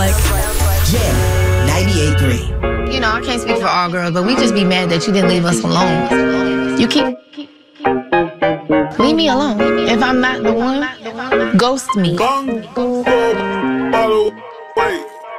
like. Jam 98.3. You know, I can't speak for all girls, but we just be mad that you didn't leave us alone. You keep... Leave me alone. If I'm not the one, ghost me.